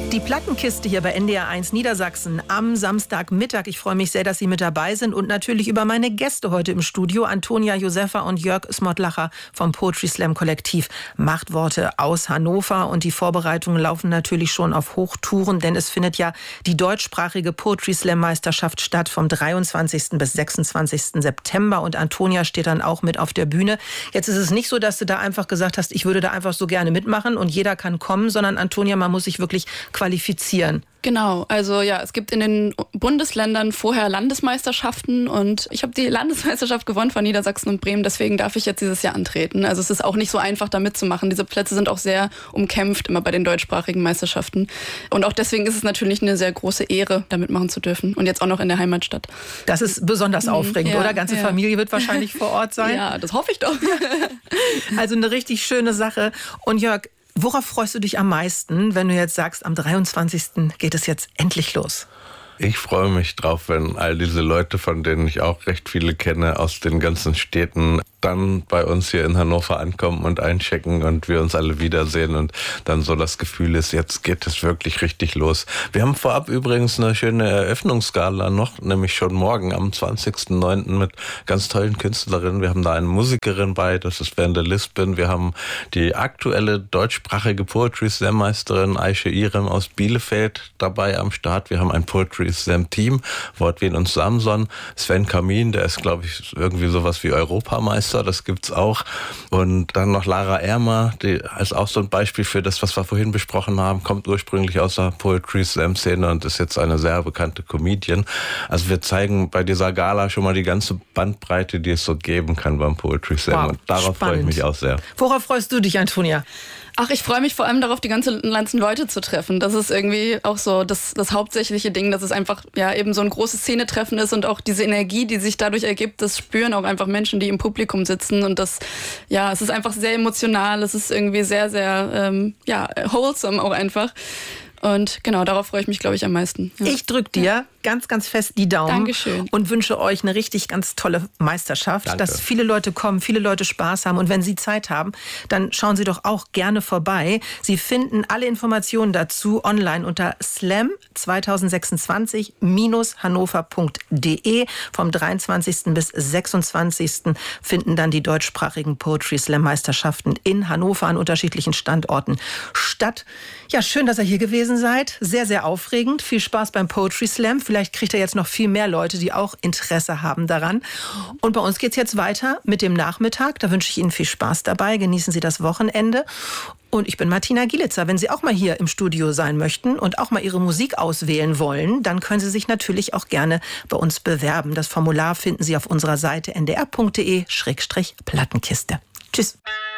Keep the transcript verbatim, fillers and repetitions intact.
Die Plattenkiste hier bei N D R eins Niedersachsen am Samstagmittag. Ich freue mich sehr, dass Sie mit dabei sind und natürlich über meine Gäste heute im Studio. Antonia Josefa und Jörg Smotlacher vom Poetry Slam Kollektiv Machtworte aus Hannover. Und die Vorbereitungen laufen natürlich schon auf Hochtouren, denn es findet ja die deutschsprachige Poetry Slam Meisterschaft statt vom dreiundzwanzigsten bis sechsundzwanzigsten September. Und Antonia steht dann auch mit auf der Bühne. Jetzt ist es nicht so, dass du da einfach gesagt hast, ich würde da einfach so gerne mitmachen und jeder kann kommen, sondern Antonia, man muss sich wirklich qualifizieren. Genau, also ja, es gibt in den Bundesländern vorher Landesmeisterschaften und ich habe die Landesmeisterschaft gewonnen von Niedersachsen und Bremen, deswegen darf ich jetzt dieses Jahr antreten. Also es ist auch nicht so einfach, da mitzumachen. Diese Plätze sind auch sehr umkämpft, immer bei den deutschsprachigen Meisterschaften. Und auch deswegen ist es natürlich eine sehr große Ehre, da mitmachen zu dürfen und jetzt auch noch in der Heimatstadt. Das ist besonders aufregend, ja, oder? Ganze ja. Familie wird wahrscheinlich vor Ort sein. Ja, das hoffe ich doch. Also eine richtig schöne Sache. Und Jörg, worauf freust du dich am meisten, wenn du jetzt sagst, am dreiundzwanzigsten geht es jetzt endlich los? Ich freue mich drauf, wenn all diese Leute, von denen ich auch recht viele kenne, aus den ganzen Städten, dann bei uns hier in Hannover ankommen und einchecken und wir uns alle wiedersehen und dann so das Gefühl ist, jetzt geht es wirklich richtig los. Wir haben vorab übrigens eine schöne Eröffnungsgala noch, nämlich schon morgen am zwanzigsten neunten mit ganz tollen Künstlerinnen. Wir haben da eine Musikerin bei, das ist Wende Lisbon. Wir haben die aktuelle deutschsprachige Poetry Slam Meisterin Aisha Irem aus Bielefeld dabei am Start. Wir haben ein Poetry Slam Team, Wortwin und Samson. Sven Kamin, der ist, glaube ich, irgendwie sowas wie Europameister. Das gibt's auch. Und dann noch Lara Ermer, die ist auch so ein Beispiel für das, was wir vorhin besprochen haben, kommt ursprünglich aus der Poetry Slam Szene und ist jetzt eine sehr bekannte Comedian. Also wir zeigen bei dieser Gala schon mal die ganze Bandbreite, die es so geben kann beim Poetry Slam. Wow, und darauf spannend. freue ich mich auch sehr. Worauf freust du dich, Antonia? Ach, ich freue mich vor allem darauf, die ganzen, ganzen Leute zu treffen. Das ist irgendwie auch so das, das hauptsächliche Ding, dass es einfach ja eben so ein großes Szenetreffen ist und auch diese Energie, die sich dadurch ergibt, das spüren auch einfach Menschen, die im Publikum sitzen und das, ja, es ist einfach sehr emotional, es ist irgendwie sehr, sehr, ähm, ja, wholesome auch einfach. Und genau, darauf freue ich mich, glaube ich, am meisten. Ja. Ich drücke dir ja. ganz, ganz fest die Daumen. Dankeschön. Und wünsche euch eine richtig ganz tolle Meisterschaft, Danke. Dass viele Leute kommen, viele Leute Spaß haben. Und wenn Sie Zeit haben, dann schauen Sie doch auch gerne vorbei. Sie finden alle Informationen dazu online unter slam zwanzig sechsundzwanzig hannover punkt de. Vom dreiundzwanzigsten bis sechsundzwanzigsten finden dann die deutschsprachigen Poetry Slam Meisterschaften in Hannover an unterschiedlichen Standorten statt. Ja, schön, dass ihr hier gewesen seid. Sehr, sehr aufregend. Viel Spaß beim Poetry Slam. Vielleicht kriegt er jetzt noch viel mehr Leute, die auch Interesse haben daran. Und bei uns geht's jetzt weiter mit dem Nachmittag. Da wünsche ich Ihnen viel Spaß dabei. Genießen Sie das Wochenende. Und ich bin Martina Gielitzer. Wenn Sie auch mal hier im Studio sein möchten und auch mal Ihre Musik auswählen wollen, dann können Sie sich natürlich auch gerne bei uns bewerben. Das Formular finden Sie auf unserer Seite n d r punkt de Schrägstrich Plattenkiste. Tschüss.